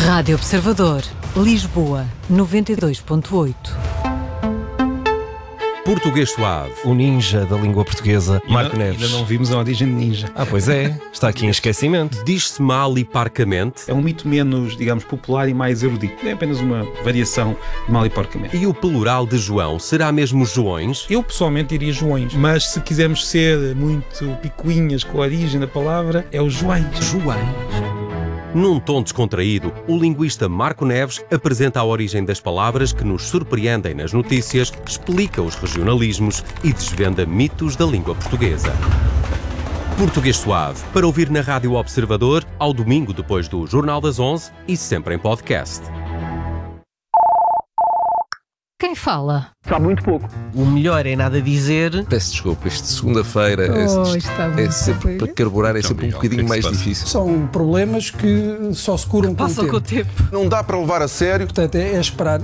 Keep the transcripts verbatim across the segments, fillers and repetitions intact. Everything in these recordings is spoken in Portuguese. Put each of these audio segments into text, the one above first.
Rádio Observador, Lisboa, noventa e dois ponto oito. Português Suave. O ninja da língua portuguesa, Marco ainda, Neves. Ainda não vimos a origem de ninja. Ah, pois é. Está aqui em esquecimento. Diz-se mal e parcamente. É um mito menos, digamos, popular e mais erudito. É apenas uma variação de mal e porcamente. E o plural de João será mesmo Joões? Eu pessoalmente diria Joões, mas se quisermos ser muito picuinhas com a origem da palavra, é o Joões. Joões. Num tom descontraído, o linguista Marco Neves apresenta a origem das palavras que nos surpreendem nas notícias, explica os regionalismos e desvenda mitos da língua portuguesa. Português Suave, para ouvir na Rádio Observador, ao domingo depois do Jornal das onze e sempre em podcast. Quem fala? Sabe muito pouco. O melhor é nada dizer. Peço desculpa, isto de segunda-feira Oh, é, está é sempre para carburar, é sempre um bocadinho mais difícil. São problemas que só se curam com o Passa com o tempo. tempo. Não dá para levar a sério. Portanto, é, é esperar.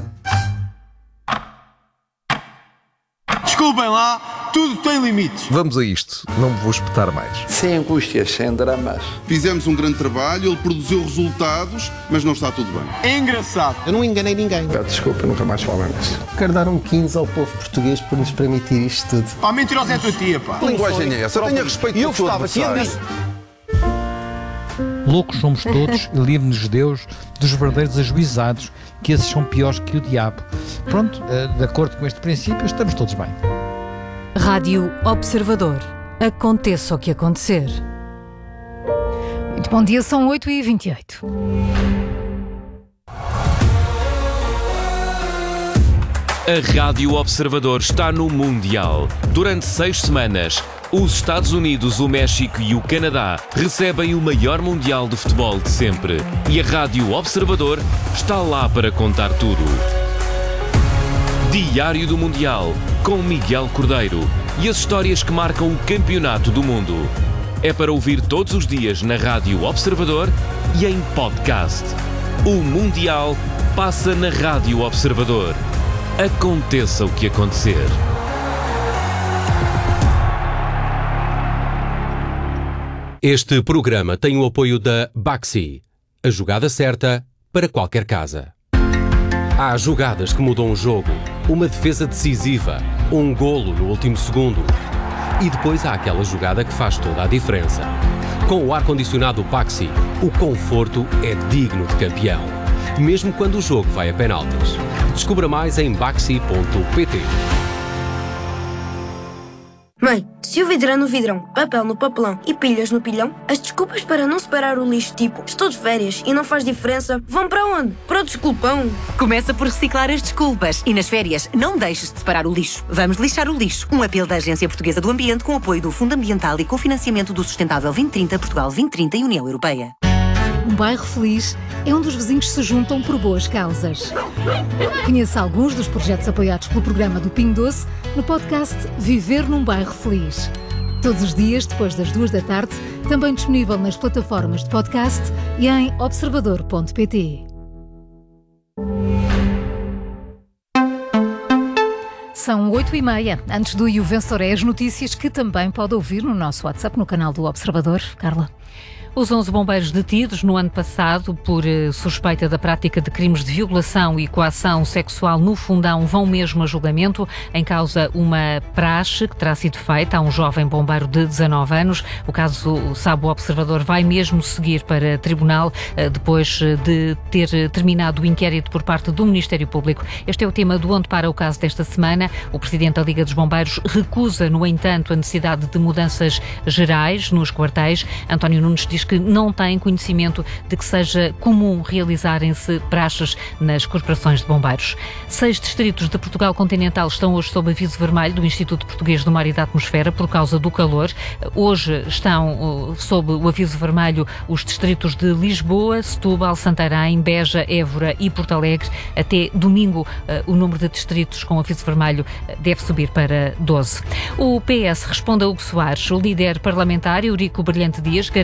Desculpem lá, tudo tem limites. Vamos a isto, não me vou espetar mais. Sem angústias, sem dramas. Fizemos um grande trabalho, ele produziu resultados, mas não está tudo bem. É engraçado. Eu não enganei ninguém. Peço desculpa, nunca mais falamos. Quero dar um quinze ao povo português por nos permitir isto tudo. Pá, mentirosa é a tua tia, pá. Que linguagem é essa? Tenha respeito E eu pelo teu gostava que ele adversário. Loucos somos todos e livre-nos Deus dos verdadeiros ajuizados, que esses são piores que o diabo. Pronto, de acordo com este princípio, estamos todos bem. Rádio Observador. Aconteça o que acontecer. Muito bom dia, são oito e vinte e oito. A Rádio Observador está no Mundial. Durante seis semanas, os Estados Unidos, o México e o Canadá recebem o maior Mundial de futebol de sempre. E a Rádio Observador está lá para contar tudo. Diário do Mundial, com Miguel Cordeiro e as histórias que marcam o campeonato do mundo. É para ouvir todos os dias na Rádio Observador e em podcast. O Mundial passa na Rádio Observador. Aconteça o que acontecer. Este programa tem o apoio da Baxi, a jogada certa para qualquer casa. Há jogadas que mudam o jogo, uma defesa decisiva, um golo no último segundo. E depois há aquela jogada que faz toda a diferença. Com o ar-condicionado Baxi, o conforto é digno de campeão, mesmo quando o jogo vai a penaltis. Descubra mais em baxi ponto pt. Mãe, se o vidro é no vidrão, papel no papelão e pilhas no pilhão, as desculpas para não separar o lixo, tipo estou de férias e não faz diferença, vão para onde? Para o desculpão. Começa por reciclar as desculpas e nas férias não deixes de separar o lixo. Vamos lixar o lixo. Um apelo da Agência Portuguesa do Ambiente com apoio do Fundo Ambiental e cofinanciamento do Sustentável vinte trinta, Portugal vinte trinta e União Europeia. Um bairro feliz é onde os vizinhos se juntam por boas causas. Conheça alguns dos projetos apoiados pelo programa do Pingo Doce no podcast Viver num Bairro Feliz. Todos os dias, depois das duas da tarde, também disponível nas plataformas de podcast e em observador ponto pt. São oito e meia. Antes do E o Vencedor é as notícias que também pode ouvir no nosso WhatsApp, no canal do Observador. Carla. Os onze bombeiros detidos no ano passado por uh, suspeita da prática de crimes de violação e coação sexual no Fundão vão mesmo a julgamento. Em causa uma praxe que terá sido feita a um jovem bombeiro de dezanove anos. O caso, sabe o Observador, vai mesmo seguir para tribunal uh, depois de ter terminado o inquérito por parte do Ministério Público. Este é o tema do Onde Para o Caso desta semana. O Presidente da Liga dos Bombeiros recusa, no entanto, a necessidade de mudanças gerais nos quartéis. António Nunes diz que não tem conhecimento de que seja comum realizarem-se praxes nas corporações de bombeiros. Seis distritos de Portugal continental estão hoje sob aviso vermelho do Instituto Português do Mar e da Atmosfera por causa do calor. Hoje estão sob o aviso vermelho os distritos de Lisboa, Setúbal, Santarém, Beja, Évora e Porto Alegre. Até domingo o número de distritos com aviso vermelho deve subir para doze. O P S responde a Hugo Soares. O líder parlamentar, Eurico Brilhante Dias, garante que tem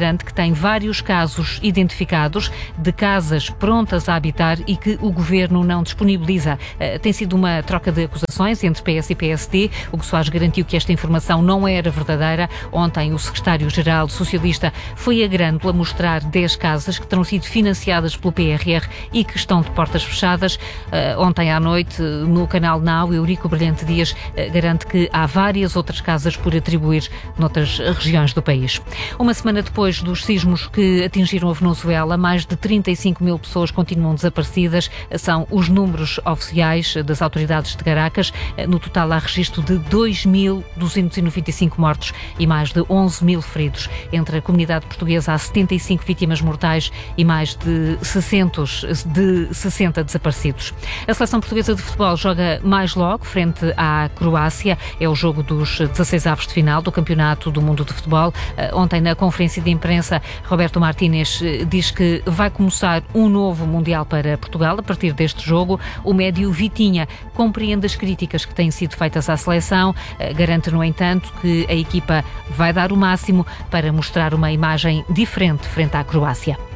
tem vários casos identificados de casas prontas a habitar e que o Governo não disponibiliza. Tem sido uma troca de acusações entre P S e P S D. O Hugo Soares garantiu que esta informação não era verdadeira. Ontem o secretário-geral socialista foi a Grândola mostrar dez casas que terão sido financiadas pelo P R R e que estão de portas fechadas. Uh, ontem à noite, no canal Now, Eurico Brilhante Dias uh, garante que há várias outras casas por atribuir noutras regiões do país. Uma semana depois dos sismos que atingiram a Venezuela, mais de trinta e cinco mil pessoas continuam desaparecidas. São os números oficiais das autoridades de Caracas. No total há registro de dois mil duzentos e noventa e cinco mortos e mais de onze mil feridos. Entre a comunidade portuguesa há setenta e cinco vítimas mortais e mais de sessenta, de sessenta desaparecidos. A seleção portuguesa de futebol joga mais logo frente à Croácia. É o jogo dos dezasseis avos de final do Campeonato do Mundo de Futebol. Ontem, na conferência de imprensa, Roberto Martínez diz que vai começar um novo Mundial para Portugal a partir deste jogo. O médio Vitinha compreende as críticas que têm sido feitas à seleção. Garante, no entanto, que a equipa vai dar o máximo para mostrar uma imagem diferente frente à Croácia.